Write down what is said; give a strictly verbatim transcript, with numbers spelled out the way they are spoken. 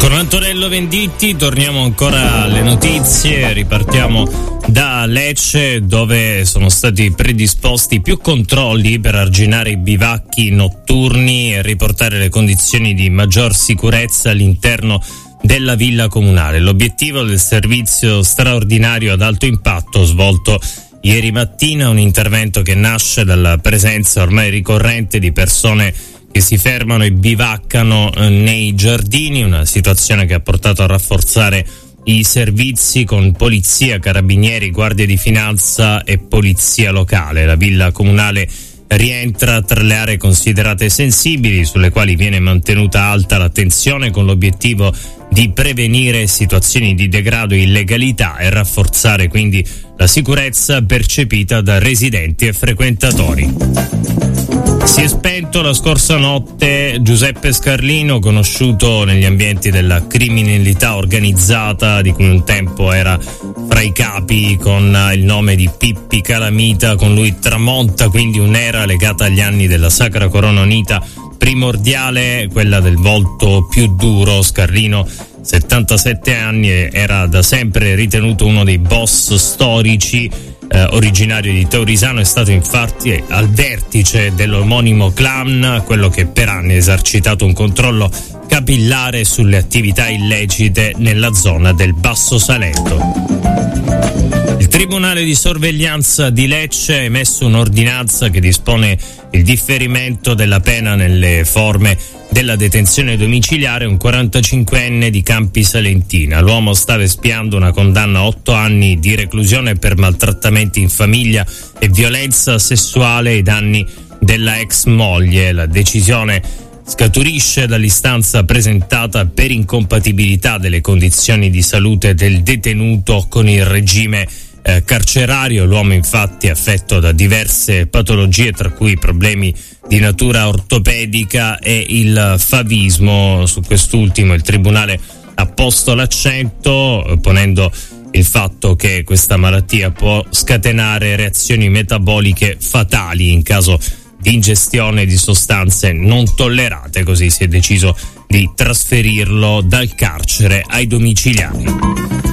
Con Antonello Venditti torniamo ancora alle notizie, ripartiamo da Lecce, dove sono stati predisposti più controlli per arginare i bivacchi notturni e riportare le condizioni di maggior sicurezza all'interno della villa comunale. L'obiettivo del servizio straordinario ad alto impatto svolto ieri mattina, un intervento che nasce dalla presenza ormai ricorrente di persone che si fermano e bivaccano eh, nei giardini, una situazione che ha portato a rafforzare i servizi con polizia, carabinieri, guardie di finanza e polizia locale. La villa comunale rientra tra le aree considerate sensibili, sulle quali viene mantenuta alta l'attenzione con l'obiettivo di prevenire situazioni di degrado e illegalità e rafforzare quindi la sicurezza percepita da residenti e frequentatori. Si è spento la scorsa notte Giuseppe Scarlino, conosciuto negli ambienti della criminalità organizzata, di cui un tempo era fra i capi con il nome di Pippi Calamita. Con lui tramonta quindi un'era legata agli anni della Sacra Corona Unita, primordiale quella del volto più duro. Scarlino, settantasette anni, era da sempre ritenuto uno dei boss storici. Eh, originario di Teurisano, è stato infatti al vertice dell'omonimo clan, quello che per anni ha esercitato un controllo capillare sulle attività illecite nella zona del Basso Salento. Il Tribunale di sorveglianza di Lecce ha emesso un'ordinanza che dispone il differimento della pena nelle forme della detenzione domiciliare. Un quarantacinquenne di Campi Salentina. L'uomo stava espiando una condanna a otto anni di reclusione per maltrattamenti in famiglia e violenza sessuale ai danni della ex moglie. La decisione scaturisce dall'istanza presentata per incompatibilità delle condizioni di salute del detenuto con il regime eh, carcerario. L'uomo infatti è affetto da diverse patologie, tra cui problemi di natura ortopedica e il favismo. Su quest'ultimo il Tribunale ha posto l'accento, ponendo il fatto che questa malattia può scatenare reazioni metaboliche fatali in caso di ingestione di sostanze non tollerate. Così si è deciso di trasferirlo dal carcere ai domiciliari.